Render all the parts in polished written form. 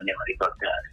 andiamo a ribaltare.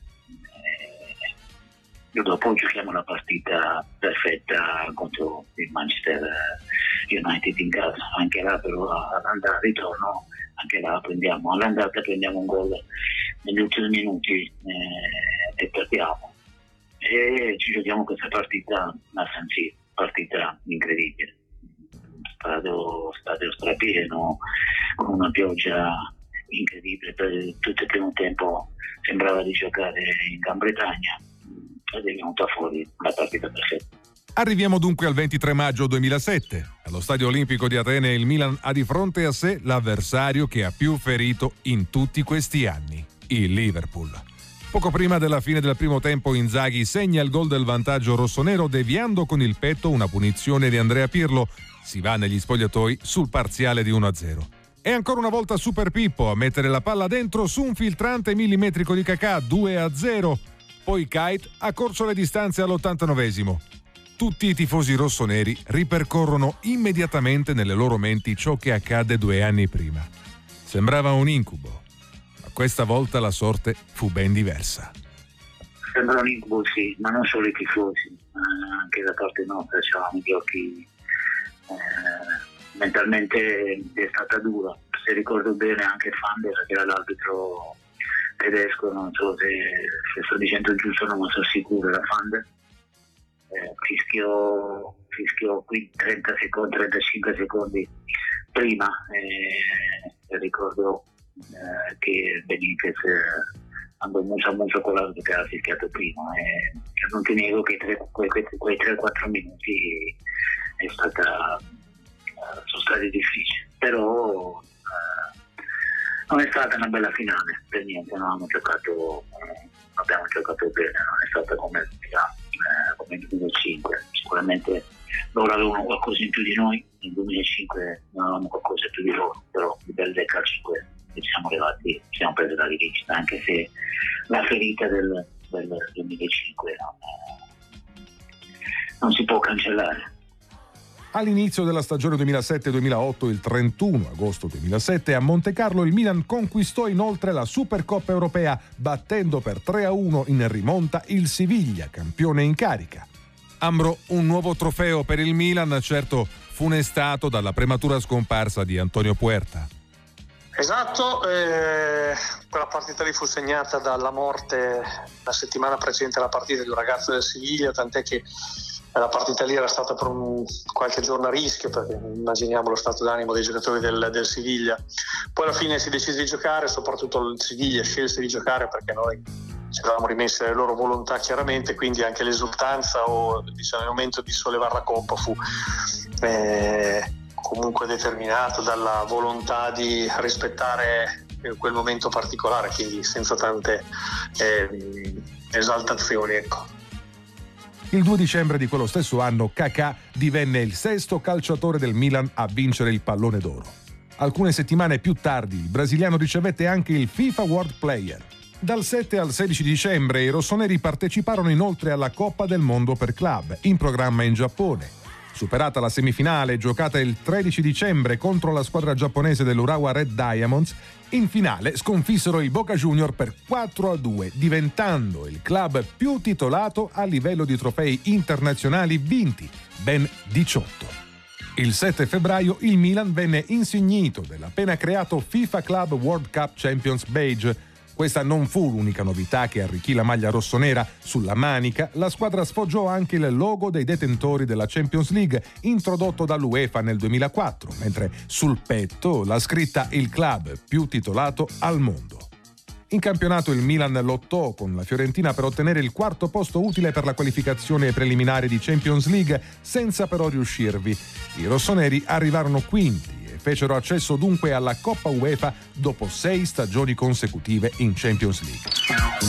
Dopo giochiamo la partita perfetta contro il Manchester United in casa, anche là però all'andata ritorno, anche là all'andata prendiamo un gol negli ultimi minuti e perdiamo. E ci giochiamo questa partita a San Siro, partita incredibile, stadio strapieno, con una pioggia incredibile, per tutto il primo tempo sembrava di giocare in Gran Bretagna ed è venuta fuori la partita perfetta. Arriviamo dunque al 23 maggio 2007. Allo Stadio Olimpico di Atene il Milan ha di fronte a sé l'avversario che ha più ferito in tutti questi anni, il Liverpool. Poco prima della fine del primo tempo Inzaghi segna il gol del vantaggio rossonero deviando con il petto una punizione di Andrea Pirlo. Si va negli spogliatoi sul parziale di 1-0. E ancora una volta Super Pippo a mettere la palla dentro su un filtrante millimetrico di Kaká, 2-0. Poi Kite ha corso le distanze all'89esimo. Tutti i tifosi rossoneri ripercorrono immediatamente nelle loro menti ciò che accadde 2 anni prima. Sembrava un incubo, ma questa volta la sorte fu ben diversa. Sembra un incubo, sì, ma non solo i tifosi, anche da parte nostra c'erano gli occhi. Mentalmente è stata dura. Se ricordo bene anche Fander, che era l'arbitro tedesco, non so se sto dicendo giusto, non sono sicuro, era Fander, fischiò qui 35 secondi prima, ricordo che Benitez andò muso a muso con l'arbitro che aveva fischiato prima, e non ti nego che quei 3-4 minuti sono stati difficili, però non è stata una bella finale, per niente, non abbiamo giocato bene, non è stata come il 2005, sicuramente loro avevano qualcosa in più di noi, nel 2005 non avevamo qualcosa in più di loro, però il livello del calcio che siamo arrivati, siamo presi la rivincita, anche se la ferita del 2005 non si può cancellare. All'inizio della stagione 2007-2008, il 31 agosto 2007, a Montecarlo il Milan conquistò inoltre la Supercoppa europea, battendo per 3-1 in rimonta il Siviglia, campione in carica. Ambro, un nuovo trofeo per il Milan, certo funestato dalla prematura scomparsa di Antonio Puerta. Esatto, quella partita lì fu segnata dalla morte la settimana precedente alla partita di un ragazzo del Siviglia, tant'è che la partita lì era stata per qualche giorno a rischio, perché immaginiamo lo stato d'animo dei giocatori del Siviglia. Poi alla fine si decise di giocare, soprattutto il Siviglia scelse di giocare perché noi ci eravamo rimessi alle loro volontà chiaramente, quindi anche l'esultanza o diciamo, il momento di sollevare la coppa fu comunque determinato dalla volontà di rispettare quel momento particolare, quindi senza tante esaltazioni, ecco. Il 2 dicembre di quello stesso anno Kaká divenne il 6º calciatore del Milan a vincere il Pallone d'Oro. Alcune settimane più tardi il brasiliano ricevette anche il FIFA World Player. Dal 7 al 16 dicembre i rossoneri parteciparono inoltre alla Coppa del Mondo per club, in programma in Giappone. Superata la semifinale giocata il 13 dicembre contro la squadra giapponese dell'Urawa Red Diamonds, in finale sconfissero il Boca Junior per 4-2, diventando il club più titolato a livello di trofei internazionali vinti, ben 18. Il 7 febbraio il Milan venne insignito dell'appena creato FIFA Club World Cup Champions Badge. Questa non fu l'unica novità che arricchì la maglia rossonera. Sulla manica la squadra sfoggiò anche il logo dei detentori della Champions League, introdotto dall'UEFA nel 2004, mentre sul petto la scritta "il club più titolato al mondo". In campionato il Milan lottò con la Fiorentina per ottenere il 4º posto utile per la qualificazione preliminare di Champions League, senza però riuscirvi. I rossoneri arrivarono quinti e fecero accesso dunque alla Coppa UEFA dopo 6 stagioni consecutive in Champions League.